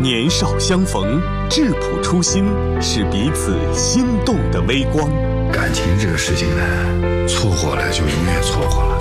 年少相逢，质朴初心，是彼此心动的微光。 感情这个事情呢，错过了就永远错过了。